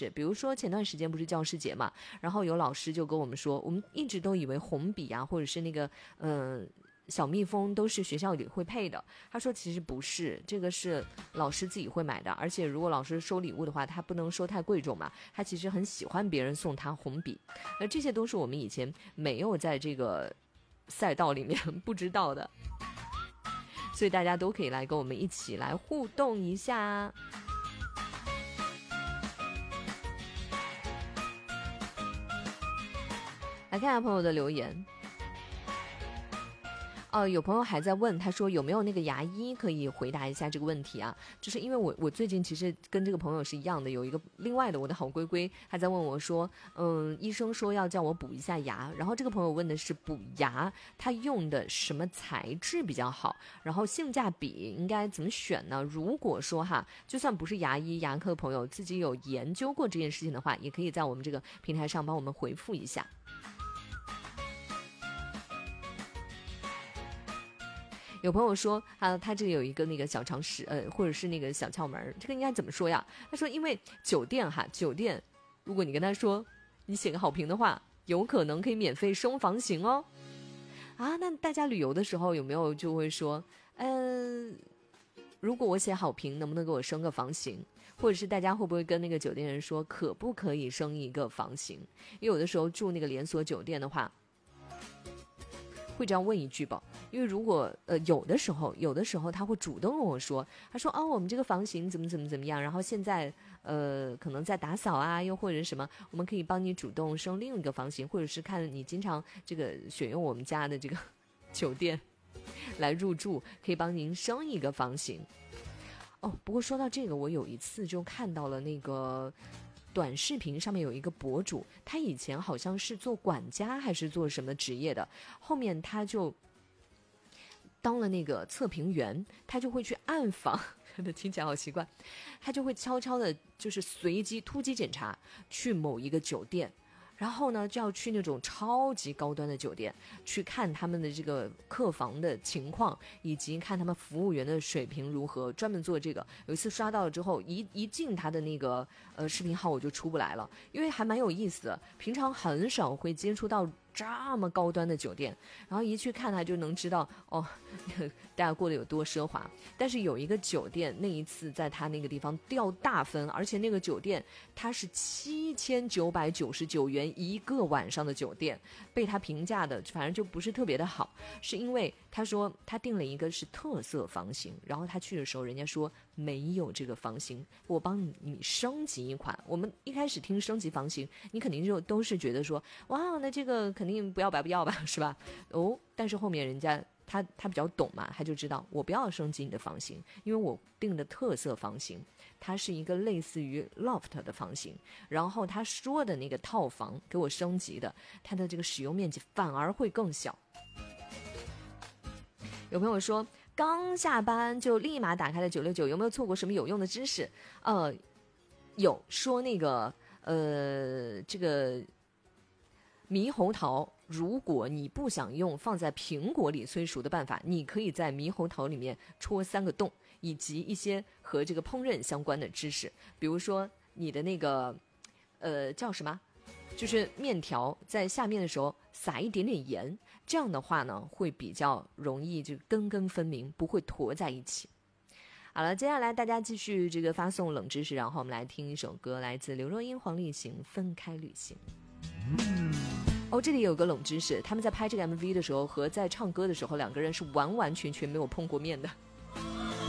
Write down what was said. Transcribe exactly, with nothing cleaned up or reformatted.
事。比如说前段时间不是教师节嘛，然后有老师就跟我们说，我们一直都以为红笔啊，或者是那个嗯。呃小蜜蜂都是学校里会配的，他说其实不是，这个是老师自己会买的，而且如果老师收礼物的话，他不能收太贵重嘛，他其实很喜欢别人送他红笔，而这些都是我们以前没有在这个赛道里面不知道的，所以大家都可以来跟我们一起来互动一下。来看下朋友的留言。哦，有朋友还在问，他说有没有那个牙医可以回答一下这个问题啊？就是因为我我最近其实跟这个朋友是一样的，有一个另外的我的好龟龟，他在问我说，嗯，医生说要叫我补一下牙，然后这个朋友问的是补牙，他用的什么材质比较好，然后性价比应该怎么选呢？如果说哈，就算不是牙医牙科的朋友自己有研究过这件事情的话，也可以在我们这个平台上帮我们回复一下。有朋友说啊，他这个有一个那个小常识，呃，或者是那个小窍门，这个应该怎么说呀？他说，因为酒店哈，酒店，如果你跟他说你写个好评的话，有可能可以免费升房型哦。啊，那大家旅游的时候有没有就会说，嗯、呃，如果我写好评，能不能给我升个房型？或者是大家会不会跟那个酒店人说，可不可以升一个房型？因为有的时候住那个连锁酒店的话，会这样问一句吧。因为如果呃有的时候有的时候他会主动跟我说，他说哦我们这个房型怎么怎么怎么样，然后现在呃可能在打扫啊，又或者什么，我们可以帮你主动升另一个房型，或者是看你经常这个选用我们家的这个酒店来入住，可以帮您升一个房型。哦，不过说到这个，我有一次就看到了那个短视频上面有一个博主，他以前好像是做管家还是做什么职业的，后面他就当了那个测评员，他就会去暗访，听起来好奇怪，他就会悄悄的就是随机突击检查，去某一个酒店，然后呢就要去那种超级高端的酒店，去看他们的这个客房的情况，以及看他们服务员的水平如何，专门做这个。有一次刷到了之后，一一进他的那个呃视频号我就出不来了，因为还蛮有意思的，平常很少会接触到这么高端的酒店，然后一去看他就能知道哦，大家过得有多奢华。但是有一个酒店那一次在他那个地方掉大分，而且那个酒店它是七千九百九十九元一个晚上的酒店，被他评价的反正就不是特别的好，是因为他说他订了一个是特色房型，然后他去的时候人家说没有这个房型，我帮你你升级一款。我们一开始听升级房型，你肯定就都是觉得说哇那这个肯定不要白不要吧，是吧？哦，但是后面人家他他比较懂嘛，他就知道我不要升级你的房型，因为我订的特色房型它是一个类似于 loft 的房型，然后他说的那个套房给我升级的，它的这个使用面积反而会更小。有朋友说刚下班就立马打开了九六九，有没有错过什么有用的知识？呃，有说那个呃这个猕猴桃，如果你不想用放在苹果里催熟的办法，你可以在猕猴桃里面戳三个洞，以及一些和这个烹饪相关的知识，比如说你的那个呃叫什么，就是面条在下面的时候撒一点点盐，这样的话呢会比较容易就根根分明，不会坨在一起。好了，接下来大家继续这个发送冷知识，然后我们来听一首歌，来自刘若英、黄立行《分开旅行》。哦，这里有个冷知识，他们在拍这个 M V 的时候和在唱歌的时候，两个人是完完全全没有碰过面的。